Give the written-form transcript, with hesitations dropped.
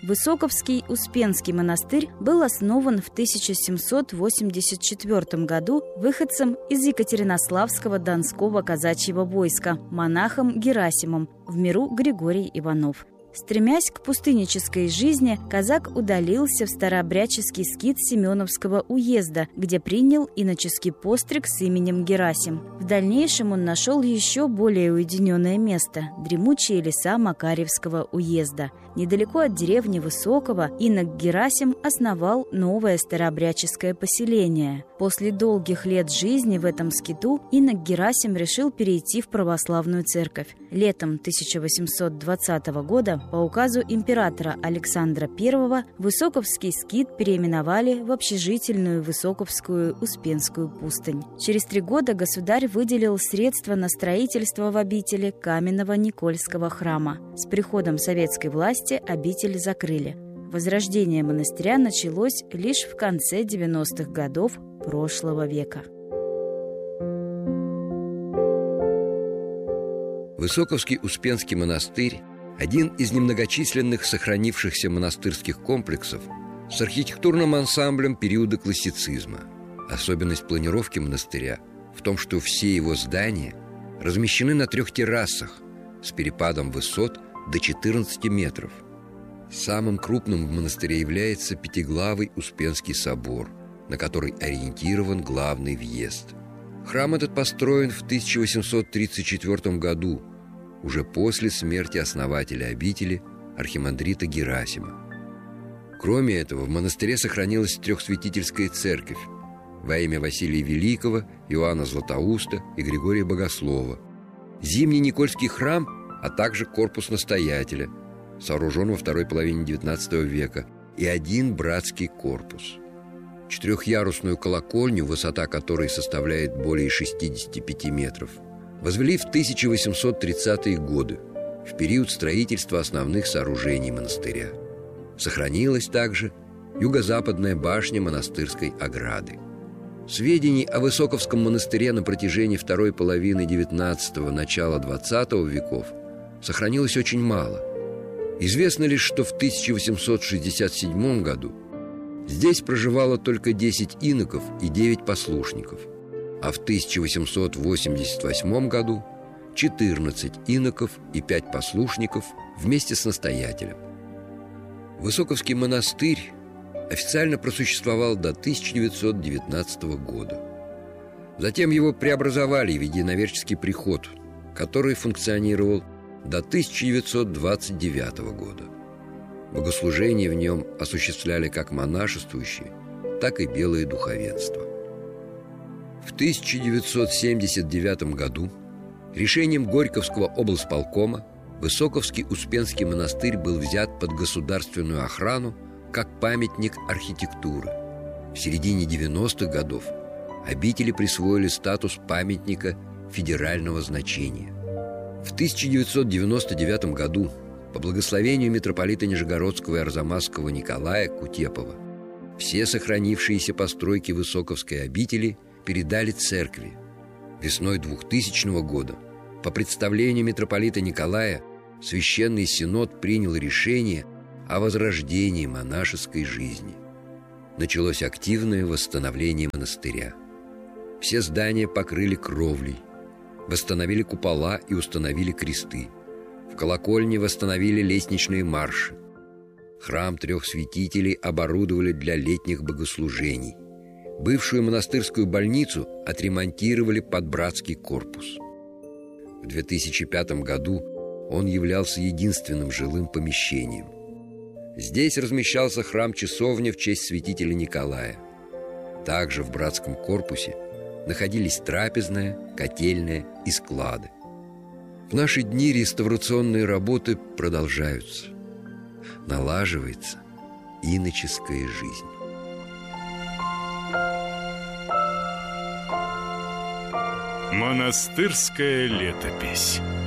Высоковский Успенский монастырь был основан в 1784 году выходцем из Екатеринославского Донского казачьего войска, монахом Герасимом, в миру Григорий Иванов. Стремясь к пустыннической жизни, казак удалился в старообрядческий скит Семеновского уезда, где принял иноческий постриг с именем Герасим. В дальнейшем он нашел еще более уединенное место – дремучие леса Макарьевского уезда. Недалеко от деревни Высокого инок Герасим основал новое старообрядческое поселение. После долгих лет жизни в этом скиту инок Герасим решил перейти в православную церковь. Летом 1820 года по указу императора Александра I Высоковский скит переименовали в общежительную Высоковскую Успенскую пустынь. Через 3 года государь выделил средства на строительство в обители каменного Никольского храма. С приходом советской власти обитель закрыли. Возрождение монастыря началось лишь в конце 90-х годов прошлого века. Высоковский Успенский монастырь – один из немногочисленных сохранившихся монастырских комплексов с архитектурным ансамблем периода классицизма. Особенность планировки монастыря в том, что все его здания размещены на 3 террасах с перепадом высот до 14 метров. Самым крупным в монастыре является пятиглавый Успенский собор, на который ориентирован главный въезд. Храм этот построен в 1834 году, уже после смерти основателя обители архимандрита Герасима. Кроме этого, в монастыре сохранилась трехсвятительская церковь во имя Василия Великого, Иоанна Златоуста и Григория Богослова, Зимний Никольский храм, а также корпус настоятеля, сооружен во второй половине XIX века, и один братский корпус. 4-ярусную колокольню, высота которой составляет более 65 метров, возвели в 1830-е годы, в период строительства основных сооружений монастыря. Сохранилась также юго-западная башня монастырской ограды. Сведений о Высоковском монастыре на протяжении второй половины XIX – начала XX веков сохранилось очень мало. Известно лишь, что в 1867 году здесь проживало только 10 иноков и 9 послушников, а в 1888 году 14 иноков и 5 послушников вместе с настоятелем. Высоковский монастырь официально просуществовал до 1919 года. Затем его преобразовали в единоверческий приход, который функционировал до 1929 года. Богослужения в нем осуществляли как монашествующие, так и белое духовенство. В 1979 году решением Горьковского облсполкома Высоковский Успенский монастырь был взят под государственную охрану как памятник архитектуры. В середине 90-х годов обители присвоили статус памятника федерального значения. В 1999 году по благословению митрополита Нижегородского и Арзамасского Николая Кутепова все сохранившиеся постройки Высоковской обители передали церкви. Весной 2000 года по представлению митрополита Николая Священный Синод принял решение о возрождении монашеской жизни. Началось активное восстановление монастыря. Все здания покрыли кровлей, восстановили купола и установили кресты. В колокольне восстановили лестничные марши. Храм 3 святителей оборудовали для летних богослужений. Бывшую монастырскую больницу отремонтировали под братский корпус. В 2005 году он являлся единственным жилым помещением. Здесь размещался храм-часовня в честь святителя Николая. Также в братском корпусе находились трапезная, котельная и склады. В наши дни реставрационные работы продолжаются. Налаживается иноческая жизнь. Монастырская летопись.